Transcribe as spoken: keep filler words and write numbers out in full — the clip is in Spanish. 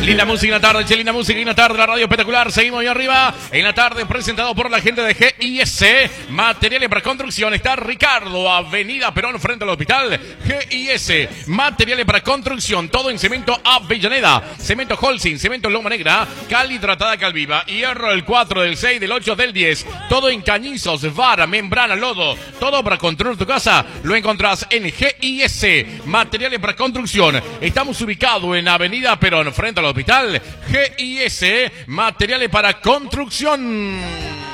linda música en la tarde, che, linda música en la tarde, la radio espectacular. Seguimos ahí arriba en la tarde, presentado por la gente de G I S Materiales para Construcción. Está Ricardo, Avenida Perón, frente al hospital. G I S Materiales para Construcción, todo en cemento Avellaneda, cemento Holcim, cemento Loma Negra, cal hidratada Calviva, hierro del cuatro, del seis, del ocho, del diez, todo en cañizos, vara, membrana, lodo, todo para construir tu casa. Lo encontrás en G I S Materiales para Construcción. Estamos ubicados en Avenida Perón, frente al hospital. G I S Materiales para Construcción.